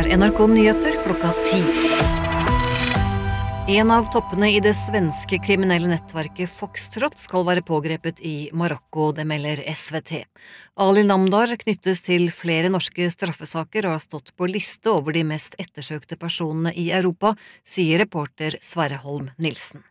NRK Nyheter klokka 10. En av toppene i det svenske kriminelle nettverket Foxtrot skal være pågrepet i Marokko, det melder SVT. Ali Namdar knyttes til flere norske straffesaker og har stått på liste over de mest ettersøkte personene i Europa, sier reporter Sverre Holm Nilsen.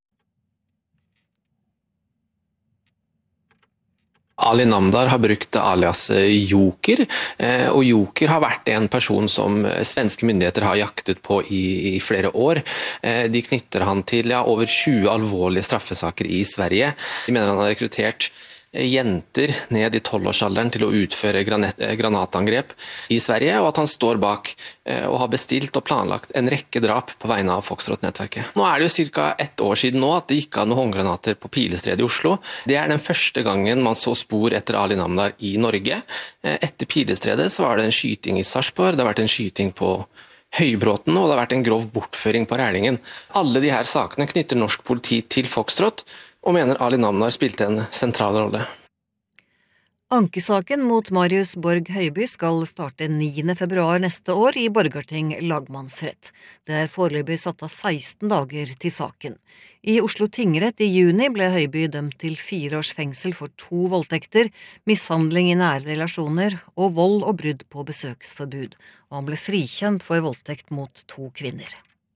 Ali Namdar har brukt alias Joker, og Joker har vært en person som svenske myndigheter har jaktet på i flere år. De knytter han til over 20 alvorlige straffesaker i Sverige. De mener han har rekruttert jenter ned i 12-årsalderen til å utføre granatangrep i Sverige, og at han står bak og har bestilt og planlagt en rekke drap på vegne av Foxtrot-nettverket. Nå er det jo ca. 1 år siden nå at det gikk av noen håndgranater på Pilestredet i Oslo. Det er den første gangen man så spor etter Ali Namdar i Norge. Etter Pilestredet så var det en skyting i Sarpsborg, det har vært en skyting på Høybråten, og det har vært en grov bortføring på Rælingen. Alle de her sakene knytter norsk politi til Foxtrot, og mener Ali Namdar spilte en sentral rolle. Ankesaken mot Marius Borg Høiby skal starte 9. februar neste år i Borgarting lagmannsrett. Det er foreløpig satt av 16 dager til saken. I Oslo tingrett i juni ble Høiby dømt til 4 års fengsel for 2 voldtekter, mishandling i nære relasjoner og vold og brudd på besøksforbud, og han ble frikjent for voldtekt mot 2 kvinner.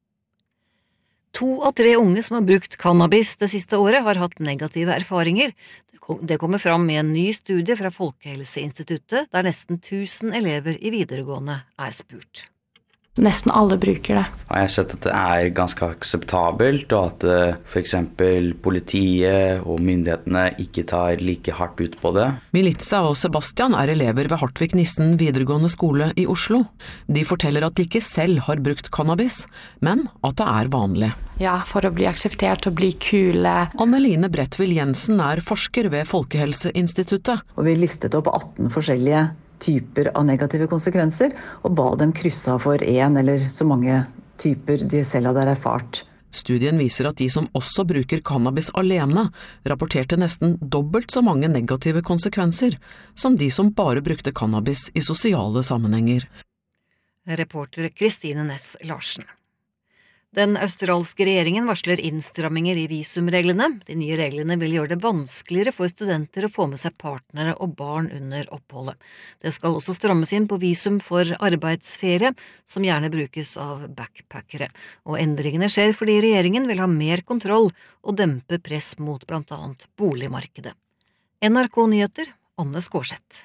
2 av 3 unge som har brukt cannabis det siste året har hatt negative erfaringer. Det kommer fram med en ny studie fra Folkehelseinstituttet, der nesten 1000 elever i videregående er spurt. Nesten alle bruker det. Jeg har sett at det er ganske akseptabelt, og at for eksempel politiet og myndighetene ikke tar like hardt ut på det. Militza og Sebastian er elever ved Hartvig Nissen videregående skole i Oslo. De forteller at de ikke selv har brukt cannabis, men at det er vanlig. Ja, for å bli akseptert og bli kule. Anneline Bredtvild Jensen er forsker ved Folkehelseinstituttet. Og vi listet opp 18 forskjellige typer av negative konsekvenser, og ba dem krysse av for 1 eller så mange typer de selv hadde erfart. Studien viser at de som også bruker cannabis alene, rapporterte nesten dobbelt så mange negative konsekvenser som de som bare brukte cannabis i sosiale sammenhenger. Reporter Kristine Næss Larsen. Den australske regjeringen varsler innstramminger i visumreglene. De nye reglene vil gjøre det vanskeligere for studenter å få med seg partnere og barn under oppholdet. Det skal også strammes inn på visum for arbeidsferie, som gjerne brukes av backpackere. Og endringene skjer fordi regjeringen vil ha mer kontroll og dempe press mot blant annet boligmarkedet. NRK Nyheter, Anne Skårseth.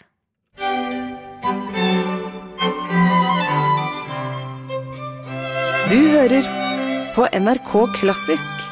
Du hører på NRK Klassisk